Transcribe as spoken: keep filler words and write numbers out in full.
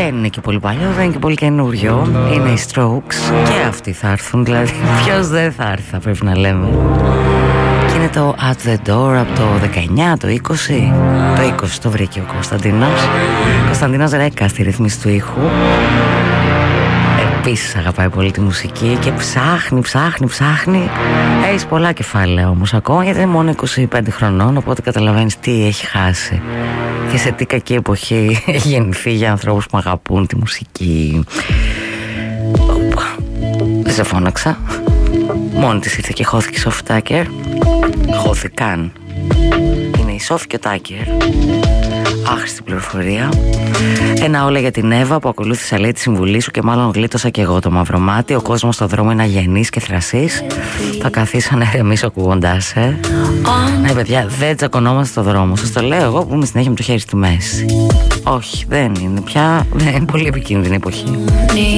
Δεν είναι και πολύ παλιό, δεν είναι και πολύ καινούριο. Είναι οι Strokes και αυτοί θα έρθουν. Δηλαδή, ποιος δεν θα έρθει, θα πρέπει να λέμε. Και είναι το At The Door από το δεκαεννιά, το είκοσι. Το είκοσι το βρήκε ο Κωνσταντίνος. Κωνσταντίνος Ρέκα στη ρυθμίση του ήχου. Επίσης αγαπάει πολύ τη μουσική και ψάχνει, ψάχνει, ψάχνει. Έχεις πολλά κεφάλαια όμως ακόμα, γιατί είναι μόνο είκοσι πέντε χρονών, οπότε καταλαβαίνεις τι έχει χάσει και σε τι κακή εποχή έχει γεννηθεί για ανθρώπους που αγαπούν τη μουσική. Δεν σε φώναξα. Μόνη της ήρθε και χώθηκε η Σόφη Τάκερ. Χώθηκαν. Είναι η Σόφη και ο Τάκερ. Άχρηστη πληροφορία. Ένα όλα για την Εύα που ακολούθησα, λέει, τη συμβουλή σου και μάλλον γλίτωσα και εγώ το μαυρομάτι. Ο κόσμος στον δρόμο είναι αγενής και θρασής. Θα καθίσω να ηρεμήσω ακούγοντάς, ε. Ναι, παιδιά, δεν τσακωνόμαστε στον δρόμο. Σας το λέω εγώ που είμαι συνέχεια με το χέρι στη μέση. Όχι, δεν είναι πια. Δεν είναι πολύ επικίνδυνη εποχή.